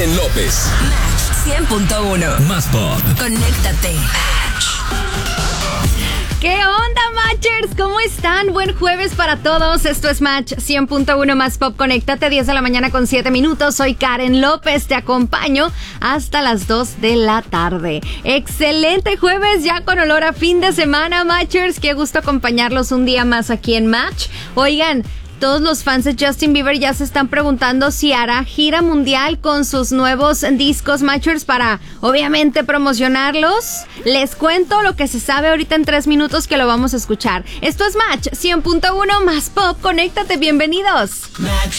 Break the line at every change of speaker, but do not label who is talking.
Karen López.
Match 100.1.
Más pop.
Conéctate.
¿Qué onda, Matchers? ¿Cómo están? Buen jueves para todos. Esto es Match 100.1 Más Pop. Conéctate, 10 de la mañana con 7 minutos. Soy Karen López. Te acompaño hasta las 2 de la tarde. Excelente jueves, ya con olor a fin de semana, Matchers. Qué gusto acompañarlos un día más aquí en Match. Oigan, todos los fans de Justin Bieber ya se están preguntando si hará gira mundial con sus nuevos discos, Matchers, para obviamente promocionarlos. Les cuento lo que se sabe ahorita en 3 minutos que lo vamos a escuchar. Esto es Match 100.1 Más Pop. Conéctate, bienvenidos.
Match